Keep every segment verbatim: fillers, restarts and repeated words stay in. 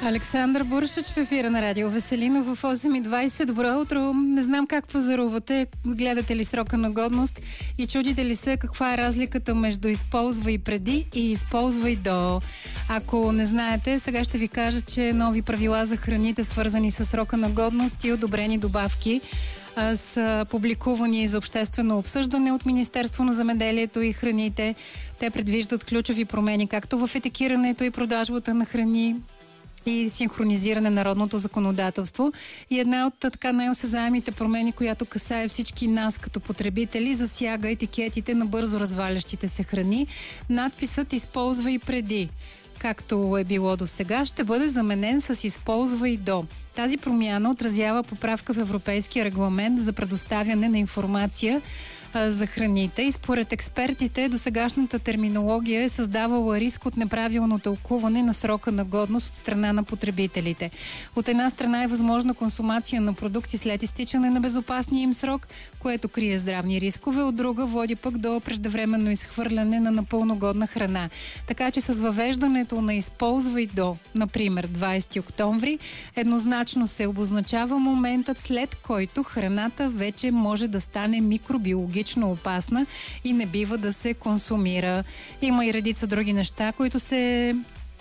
Александър Буршач в ефира на Радио Веселина в осем и двайсет. Добро утро! Не знам как пазарувате, гледате ли срока на годност и чудите ли се каква е разликата между използва и преди и използва и до. Ако не знаете, сега ще ви кажа, че нови правила за храните, свързани с срока на годност и одобрени добавки, са публикувани за обществено обсъждане от Министерство на земеделието и храните. Те предвиждат ключови промени както в етикирането и продажбата на храни и синхронизиране на народното законодателство. И една от така най-осезаемите промени, която касае всички нас като потребители, засяга етикетите на бързо развалящите се храни. Надписът "използва и преди", както е било до сега, ще бъде заменен с "използва и до". Тази промяна отразява поправка в Европейския регламент за предоставяне на информация а, за храните и според експертите досегашната терминология е създавала риск от неправилно тълкуване на срока на годност от страна на потребителите. От една страна е възможна консумация на продукти след изтичане на безопасния им срок, което крие здравни рискове, от друга води пък до преждевременно изхвърляне на напълно годна храна. Така че с въвеждането на "използва и до", например двайсети октомври, еднозначно се обозначава моментът, след който храната вече може да стане микробиологично опасна и не бива да се консумира. Има и редица други неща, които се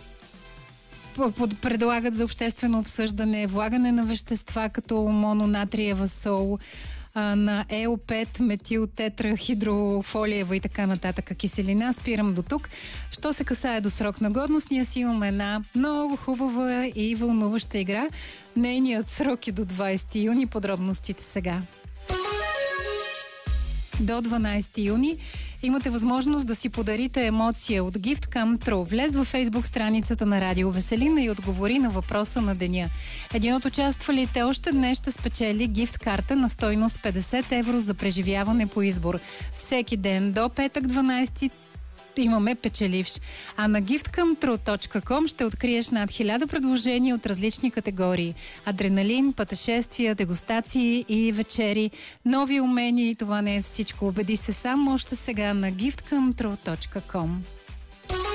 предлагат за обществено обсъждане, влагане на вещества като мононатриева сол, на Е О пет, метилтетрахидрофолиева и така нататък киселина. Спирам до тук. Що се касае до срок на годност, ние си имаме една много хубава и вълнуваща игра. Нейният срок е до двайсети юни. Подробностите сега. До дванайсети юни имате възможност да си подарите емоция от Gift Come True. Влез във Фейсбук страницата на Радио Веселина и отговори на въпроса на деня. Един от участвалите още днес ще спечели гифт карта на стойност петдесет евро за преживяване по избор. Всеки ден до петък дванайсети имаме печеливш. А на гифт към тру точка ком ще откриеш над хиляда предложения от различни категории. Адреналин, пътешествия, дегустации и вечери, нови умения и това не е всичко. Убеди се сам още сега на гифт към тру точка ком.